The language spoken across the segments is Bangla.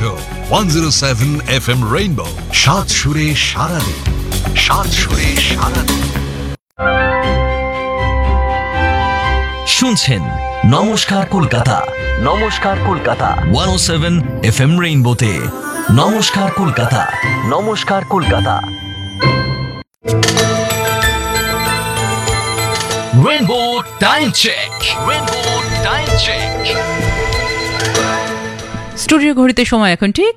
শুনছো 107 FM রেইনবো, সাত সুরে সারাদিন, সাত সুরে সারাদিন। শুনছেন নমস্কার কলকাতা, নমস্কার কলকাতা 107 FM রেইনবোতে। নমস্কার কলকাতা, নমস্কার Kolkata. Rainbow time check, rainbow time check. Studio ঘড়িতে সময় এখন ঠিক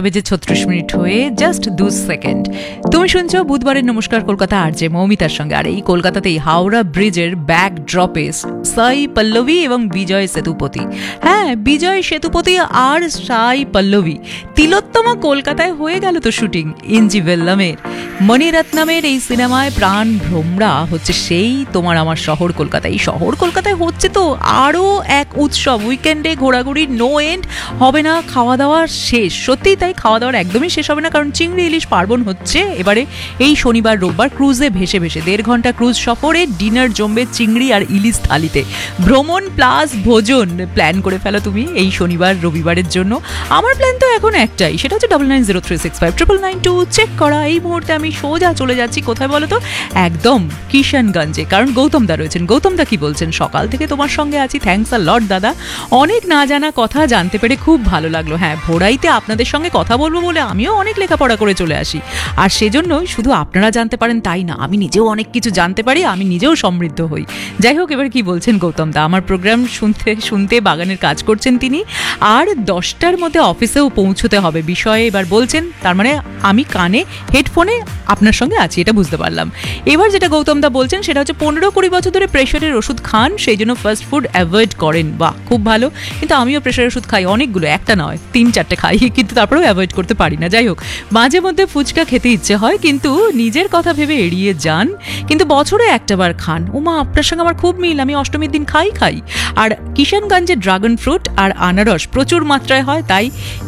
9:36 হয়ে জাস্ট 2 সেকেন্ড। তুমি শুনছো বুধবারের নমস্কার কলকাতা আরজে মৌমিতার সঙ্গে। আর এই কলকাতাতেই হাওড়া ব্রিজের ব্যাক ড্রপে সাই পল্লবী এবং বিজয় সেতুপতি, হ্যাঁ বিজয় সেতুপতি আর সাই পল্লবী, তিলোত্তমা কলকাতায় হয়ে গেল তো শুটিং। ইঞ্জি ভেল্লামের মণিরত্নমের এই সিনেমায় প্রাণ ভ্রমরা হচ্ছে সেই তোমার আমার শহর কলকাতা। এই শহর কলকাতায় হচ্ছে তো আরও এক উৎসব, উইকেন্ডে ঘোরাঘুরি নো এন্ড হবে না, খাওয়া দাওয়া শেষ। সত্যিই তাই, খাওয়া দাওয়ার একদমই শেষ হবে না, কারণ চিংড়ি ইলিশ পার্বণ হচ্ছে এবারে এই শনিবার রোববার। ক্রুজে ভেসে ভেসে 1.5 ঘন্টা ক্রুজ সফরে ডিনার জমবে চিংড়ি আর ইলিশ থালিতে। ভ্রমণ প্লাস ভোজন প্ল্যান করে ফেলো তুমি এই শনিবার রবিবারের জন্য। আমার প্ল্যান তো এখন একটাই, সেটা হচ্ছে 9903659992 চেক করা। এই মুহূর্তে আমি সোজা চলে যাচ্ছি কোথায় বলো তো, একদম কিষানগঞ্জে, কারণ গৌতম দা রয়েছেন। গৌতম দা কি বলছেন? সকাল থেকে তোমার সঙ্গে আছি, থ্যাঙ্কস আ লট দাদা, অনেক না জানা কথা জানতে পেরে খুব ভালো লাগলো। হ্যাঁ, ভোরাইতে আপনাদের সঙ্গে কথা বলবো বলে আমিও অনেক লেখাপড়া করে চলে আসি, আর সেজন্যই শুধু আপনারা জানতে পারেন তাই না, আমি নিজেও অনেক কিছু জানতে পারি, আমি নিজেও সমৃদ্ধ হই। যাই হোক, এবার কি বলছেন গৌতম দা? আমার প্রোগ্রাম শুনতে শুনতে বাগানের কাজ করছেন তিনি, আর 10টার মধ্যে অফিসেও পৌঁছতে হবে বিষয়ে এবার বলছেন। তার মানে আমি কানে হেডফোনে আপনার সঙ্গে আছি, এটা বুঝতে পারলাম। এবার যেটা গৌতম দা বলছেন সেটা হচ্ছে 15-20 বছর ধরে প্রেশারের ওষুধ খান, সেই জন্য ফাস্ট ফুড অ্যাভয়েড করেন। বাহ, খুব ভালো। কিন্তু আমিও প্রেশারের ওষুধ খাই অনেকগুলো, একটা নয় 3-4টে খাই, কিন্তু তারপরেও অ্যাভয়েড করতে পারি না। যাই হোক, মাঝে মধ্যে ফুচকা খেতে ইচ্ছে হয়, কিন্তু নিজের কথা ভেবে এড়িয়ে যান, কিন্তু বছরে একটাবার খান। ওমা, আপনার সঙ্গে আমার খুব মিল, আমি অষ্টমীর দিন খাই। আর কিষানগঞ্জে ড্রাগন ফ্রুট আর আনারস প্রচুর মাত্রায় হয়, তাই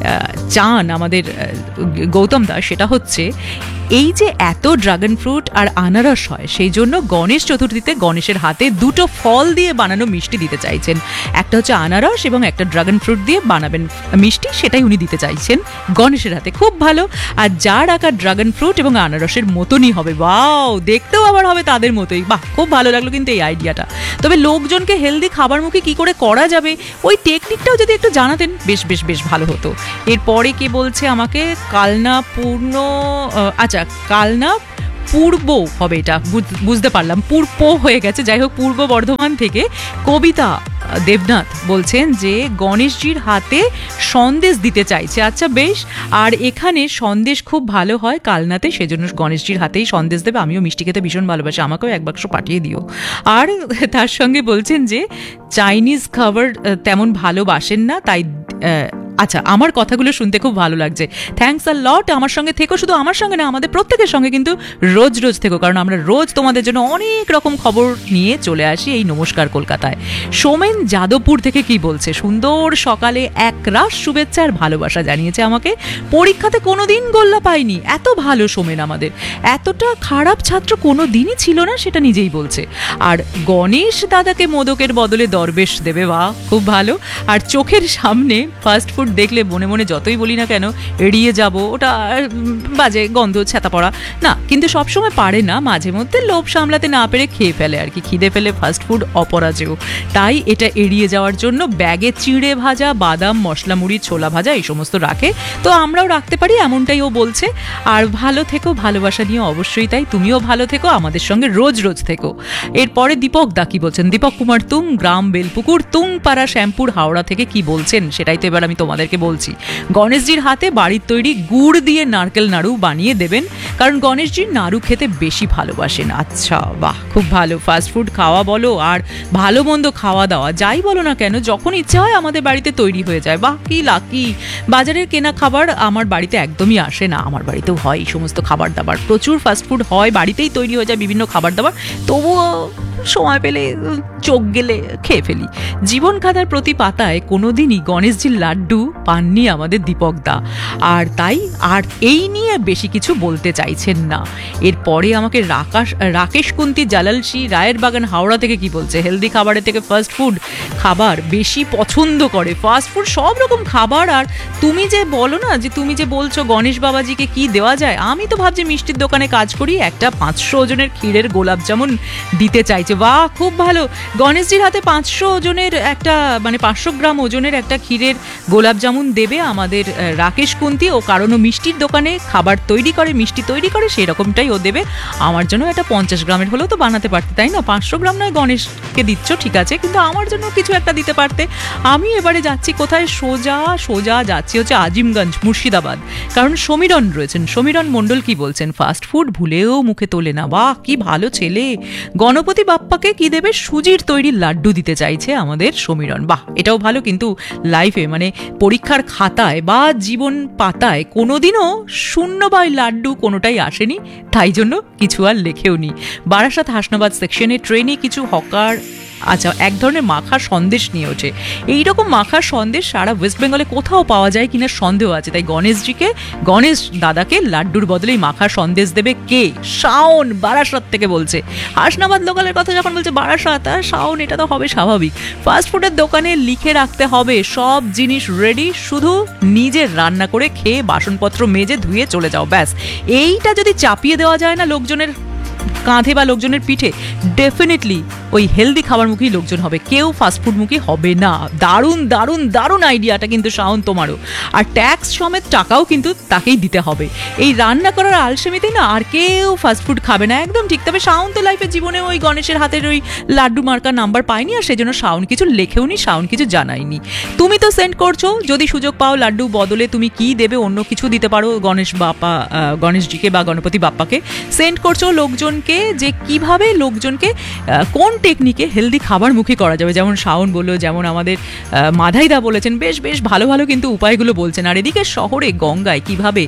চান আমাদের গৌতম দা সেটা হচ্ছে এই যে এত ড্রাগন ফ্রুট আর আনারস হয়, সেই জন্য গণেশ চতুর্থীতে গণেশের হাতে 2টো ফল দিয়ে বানানো মিষ্টি দিতে চাইছেন। একটা হচ্ছে আনারস এবং একটা ড্রাগন ফ্রুট দিয়ে বানাবেন মিষ্টি, সেটাই উনি দিতে চাইছেন গণেশের হাতে। খুব ভালো। আর যার আঁকা ড্রাগন ফ্রুট এবং আনারসের মতনই হবে, ওয়াও, দেখতেও আবার হবে তাদের মতোই। বাহ, খুব ভালো লাগলো কিন্তু এই আইডিয়াটা। তবে লোকজনকে হেলদি খাবারমুখী কি করে করা যাবে, ওই টেকনিকটাও যদি একটু জানাতেন বেশ বেশ বেশ ভালো হতো। এরপরে কে বলছে আমাকে, কালনা পূর্ণ, আচ্ছা কালনা পূর্ব হবে, এটা বুঝতে পারলাম, পূর্ব হয়ে গেছে। যাই হোক, পূর্ব বর্ধমান থেকে কবিতা দেবনাথ বলছেন যে গণেশজির হাতে সন্দেশ দিতে চাইছে। আচ্ছা বেশ, আর এখানে সন্দেশ খুব ভালো হয় কালনাতে, সেজন্য গণেশজির হাতেই সন্দেশ দেবে। আমিও মিষ্টি খেতে ভীষণ ভালোবাসি, আমাকেও 1 বাক্স পাঠিয়ে দিও। আর তার সঙ্গে বলছেন যে চাইনিজ খাবার তেমন ভালোবাসেন না, তাই আচ্ছা, আমার কথাগুলো শুনতে খুব ভালো লাগছে, থ্যাঙ্কস আ লট। আমার সঙ্গে থেকো, শুধু আমার সঙ্গে না, আমাদের প্রত্যেকের সঙ্গে কিন্তু রোজ রোজ থেকো, কারণ আমরা রোজ তোমাদের জন্য অনেক রকম খবর নিয়ে চলে আসি এই নমস্কার কলকাতায়। সোমেন যাদবপুর থেকে কি বলছে, সুন্দর সকালে এক রাশ শুভেচ্ছা আর ভালোবাসা জানিয়েছে আমাকে। পরীক্ষাতে কোনোদিন গোল্লা পাইনি, এত ভালো সোমেন আমাদের, এতটা খারাপ ছাত্র কোনো দিনই ছিল না, সেটা নিজেই বলছে। আর গণেশ দাদাকে মোদকের বদলে দরবেশ দেবে, বাহ খুব ভালো। আর চোখের সামনে ফাস্ট ফুড দেখলে মনে মনে যতই বলি না কেন এড়িয়ে যাব, ওটা বাজে গন্ধ, ছ্যাতা পড়া না, কিন্তু সবসময় পারে না, মাঝে মধ্যে লোভ সামলাতে না পেরে খেয়ে ফেলে আর কি। খিদে ফেলে ফাস্ট ফুড অপরাজেয়, তাই এটা এড়িয়ে যাওয়ার জন্য ব্যাগে চিড়ে ভাজা, বাদাম, মশলা মুড়ি, ছোলা ভাজা এই সমস্ত রাখে, তো আমরাও রাখতে পারি, এমনটাই ও বলছে। আর ভালো থেকো, ভালোবাসা নিয়ে অবশ্যই তাই, তুমিও ভালো থেকো, আমাদের সঙ্গে রোজ রোজ থেকো। এরপরে দীপক দা কি বলছেন, দীপক কুমার তুং, গ্রাম বেলপুকুর, তুংপাড়া, শ্যামপুর, হাওড়া থেকে কি বলছেন সেটাই তো এবার আমি তোমাদেরকে বলছি। গণেশজির হাতে বাড়ির তৈরি গুড় দিয়ে নারকেল নাড়ু বানিয়ে দেবেন, কারণ গণেশজির নাড়ু খেতে বেশি ভালোবাসেন। আচ্ছা বাহ, খুব ভালো। ফাস্ট ফুড খাওয়া বলো আর ভালো মন্দ খাওয়া দাওয়া যাই বলো না কেন, যখন ইচ্ছে হয় আমাদের বাড়িতে তৈরি হয়ে যায়। বাহ, কি লাকি। বাজারের কেনা খাবার আমার বাড়িতে একদমই আসে না, আমার বাড়িতেও হয় এই সমস্ত খাবার দাবার, প্রচুর ফাস্ট ফুড হয়, বাড়িতেই তৈরি হয়ে যায় বিভিন্ন খাবার দাবার, তবুও সময় পেলে চোখ গেলে খেয়ে ফেলি। জীবন খাতার প্রতি পাতায় কোনোদিনই গণেশজির লাড্ডু পাননি আমাদের দীপকদা, আর তাই আর এই নিয়ে বেশি কিছু বলতে চাইছেন না। এরপরে আমাকে রাকেশ কুন্তি জালালসি রায়ের বাগান হাওড়া থেকে কি বলছে, হেলদি খাবারের থেকে ফাস্ট ফুড খাবার বেশি পছন্দ করে। ফাস্ট ফুড সব রকম খাবার। আর তুমি যে বলো না, যে তুমি যে বলছো গণেশ বাবাজিকে কি দেওয়া যায়, আমি তো ভাবছি মিষ্টির দোকানে কাজ করি, একটা 500 ওজনের ক্ষীরের গোলাপ জামুন দিতে চাইছে। বাহ, খুব ভালো। গণেশজির হাতে 500 ওজনের একটা, মানে 500 গ্রাম ওজনের একটা ক্ষীরের গোলাপ জামুন দেবে আমাদের রাকেশ কুন্তি। ও কারণ ও মিষ্টির দোকানে খাবার তৈরি করে, মিষ্টি তৈরি করে, সেই রকমটাই ও দেবে। আমার জন্য একটা 50 গ্রামের হলেও তো বানাতে পারতে, তাই না? 500 গ্রাম নয়, গণেশকে দিচ্ছ ঠিক আছে, কিন্তু আমার জন্য কিছু একটা দিতে পারতে। আমি এবারে যাচ্ছি কোথায়, সোজা যাচ্ছি হচ্ছে আজিমগঞ্জ, মুর্শিদাবাদ। কারণ সমীরণ রয়েছেন, সমীরণ মণ্ডল কি বলছেন, ফাস্ট ফুড ভুলেও মুখে তোলে না। বাহ, কি ভালো ছেলে। গণপতি বাপ্পাকে কি দেবে, সুজির তৈরি লাড্ডু দিতে চাইছে আমাদের সমীরণ। বাহ, এটাও ভালো। কিন্তু লাইফে মানে পরীক্ষার খাতায় বা জীবন পাতায় কোনোদিনও শূন্য বা লাড্ডু কোনোটাই আসেনি, তাই জন্য কিছু আর লেখেও নি। বারাসাত হাসনাবাদ সেকশনে ট্রেনে কিছু হকার আচ্ছা এক ধরনের মাখা সন্দেশ নিয়ে ওঠে। এইরকম মাখা সন্দেশ সারা ওয়েস্ট বেঙ্গলে কোথাও পাওয়া যায় কিনা সন্দেহ আছে, তাই গণেশ দাদাকে লাড্ডুর বদলে মাখা সন্দেশ দেবে কে? শাওন বারাসাত থেকে বলছে। হাসনাবাদ লোকালের কথা যখন বলছে বারাসাত আর শাওন, এটা তো হবে স্বাভাবিক। ফাস্টফুডের দোকানে লিখে রাখতে হবে সব জিনিস রেডি, শুধু নিজের রান্না করে খেয়ে বাসনপত্র মেজে ধুয়ে চলে যাও, ব্যাস। এইটা যদি চাপিয়ে দেওয়া যায় না লোকজনের কাঁধে বা লোকজনের পিঠে, ডেফিনেটলি ওই হেলদি খাবারমুখী লোকজন হবে, কেউ ফাস্টফুডমুখী হবে না। দারুণ দারুণ দারুণ আইডিয়াটা কিন্তু শাওন তোমারও। আর ট্যাক্স সমেত টাকাও কিন্তু তাকেই দিতে হবে। এই রান্না করার আলসেমিতেই না আর কেউ ফাস্টফুড খাবে না, একদম ঠিক। তবে শাওন তো লাইফে জীবনে ওই গণেশের হাতের ওই লাড্ডু মার্কার নাম্বার পায়নি, আর সেজন্য শাওন কিছু লেখেও নি, শাওন কিছু জানায়নি। তুমি তো সেন্ড করছো, যদি সুযোগ পাও লাড্ডু বদলে তুমি কি দেবে, অন্য কিছু দিতে পারো গণেশজিকে বা গণপতি বাপ্পাকে। সেন্ড করছো লোকজনকে যে কিভাবে লোকজনকে কোন টেকনিকে হেলদি খাবারমুখী করা যাবে। যেমন শাওন বললো, যেমন আমাদের মাধাইদা বলেছেন, বেশ বেশ ভালো ভালো কিন্তু উপায়গুলো বলছেন। আর এদিকে শহরে গঙ্গায় কিভাবে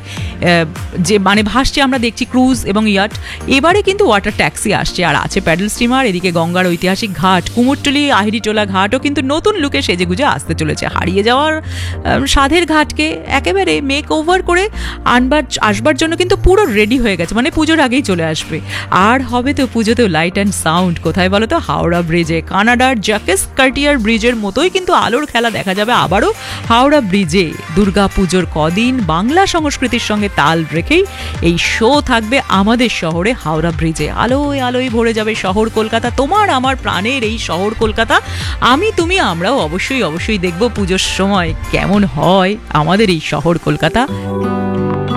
যে মানে ভাসছে আমরা দেখছি ক্রুজ এবং ইয়াট, এবারে কিন্তু ওয়াটার ট্যাক্সি আসছে, আর আছে প্যাডেল স্টিমার। এদিকে গঙ্গার ঐতিহাসিক ঘাট কুমোরটুলি আহিরিটোলা ঘাটও কিন্তু নতুন লুকে সেজেগুজে আসতে চলেছে। হারিয়ে যাওয়ার সাধের ঘাটকে একেবারে মেক ওভার করে আসবার জন্য কিন্তু পুরো রেডি হয়ে গেছে, মানে পুজোর আগেই চলে আসবে। আর হবে তো পুজোতেও লাইট অ্যান্ড সাউন্ড। কোথায় বলো তো? হাওড়া ব্রিজে। কানাডার জ্যাকেস কার্টিয়ার ব্রিজের মতোই কিন্তু আলোর খেলা দেখা যাবে আবারও হাওড়া ব্রিজে। দুর্গা পুজোর কদিন বাংলা সংস্কৃতির সঙ্গে তাল রেখেই এই শো থাকবে আমাদের শহরে হাওড়া ব্রিজে। আলোয় আলোয় ভরে যাবে শহর কলকাতা, তোমার আমার প্রাণের এই শহর কলকাতা। আমি তুমি আমরাও অবশ্যই দেখব পুজোর সময় কেমন হয় আমাদের এই শহর কলকাতা।